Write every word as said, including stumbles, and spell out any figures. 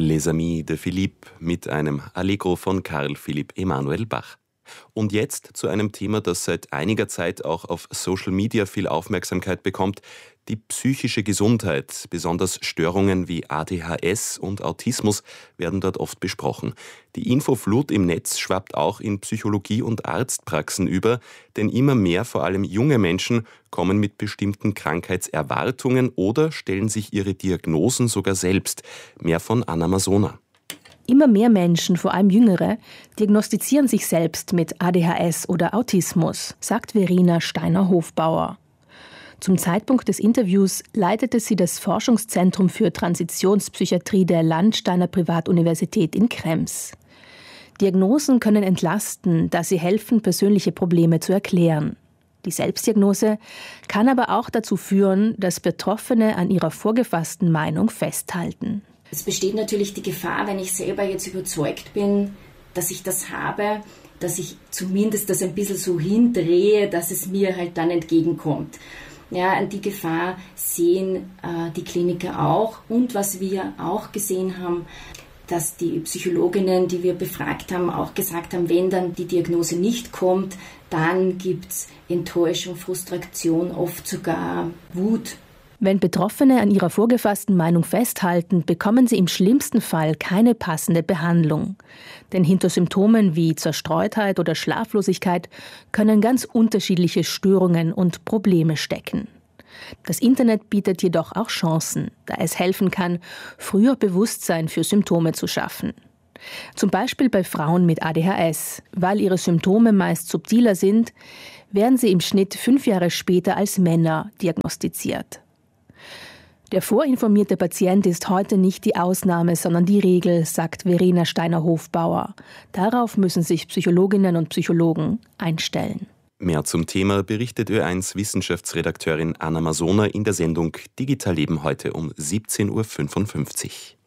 Les Amis de Philippe mit einem Allegro von Karl Philipp Emanuel Bach. Und jetzt zu einem Thema, das seit einiger Zeit auch auf Social Media viel Aufmerksamkeit bekommt: die psychische Gesundheit. Besonders Störungen wie A D H S und Autismus werden dort oft besprochen. Die Infoflut im Netz schwappt auch in Psychologie- und Arztpraxen über, denn immer mehr, vor allem junge Menschen, kommen mit bestimmten Krankheitserwartungen oder stellen sich ihre Diagnosen sogar selbst. Mehr von Anna Masona. Immer mehr Menschen, vor allem Jüngere, diagnostizieren sich selbst mit A D H S oder Autismus, sagt Verena Steiner-Hofbauer. Zum Zeitpunkt des Interviews leitete sie das Forschungszentrum für Transitionspsychiatrie der Landsteiner Privatuniversität in Krems. Diagnosen können entlasten, da sie helfen, persönliche Probleme zu erklären. Die Selbstdiagnose kann aber auch dazu führen, dass Betroffene an ihrer vorgefassten Meinung festhalten. Es besteht natürlich die Gefahr, wenn ich selber jetzt überzeugt bin, dass ich das habe, dass ich zumindest das ein bisschen so hindrehe, dass es mir halt dann entgegenkommt. Ja, und die Gefahr sehen äh, die Kliniker auch. Und was wir auch gesehen haben, dass die Psychologinnen, die wir befragt haben, auch gesagt haben, wenn dann die Diagnose nicht kommt, dann gibt es Enttäuschung, Frustration, oft sogar Wut. Wenn Betroffene an ihrer vorgefassten Meinung festhalten, bekommen sie im schlimmsten Fall keine passende Behandlung. Denn hinter Symptomen wie Zerstreutheit oder Schlaflosigkeit können ganz unterschiedliche Störungen und Probleme stecken. Das Internet bietet jedoch auch Chancen, da es helfen kann, früher Bewusstsein für Symptome zu schaffen. Zum Beispiel bei Frauen mit A D H S. Weil ihre Symptome meist subtiler sind, werden sie im Schnitt fünf Jahre später als Männer diagnostiziert. Der vorinformierte Patient ist heute nicht die Ausnahme, sondern die Regel, sagt Verena Steiner-Hofbauer. Darauf müssen sich Psychologinnen und Psychologen einstellen. Mehr zum Thema berichtet Ö eins Wissenschaftsredakteurin Anna Masona in der Sendung Digital Leben heute um siebzehn Uhr fünfundfünfzig.